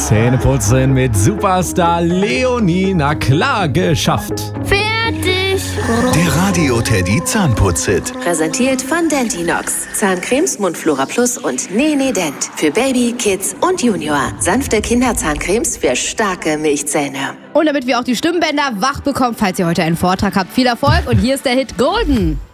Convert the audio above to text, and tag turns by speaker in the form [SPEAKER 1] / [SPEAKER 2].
[SPEAKER 1] Zähneputzen mit Superstar Leonie. Na klar, geschafft.
[SPEAKER 2] Fertig.
[SPEAKER 3] Der Radio Teddy Zahnputz-Hit.
[SPEAKER 4] Präsentiert von Dentinox. Zahncremes, Mundflora Plus und Nene Dent. Für Baby, Kids und Junior. Sanfte Kinderzahncremes für starke Milchzähne.
[SPEAKER 2] Und damit wir auch die Stimmbänder wach bekommen, falls ihr heute einen Vortrag habt, viel Erfolg. Und hier ist der Hit Golden.